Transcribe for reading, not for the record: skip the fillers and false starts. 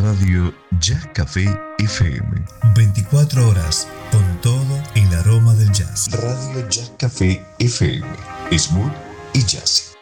Radio Jazz Café FM. 24 horas con todo el aroma del jazz. Radio Jazz Café FM. Smooth y jazzy.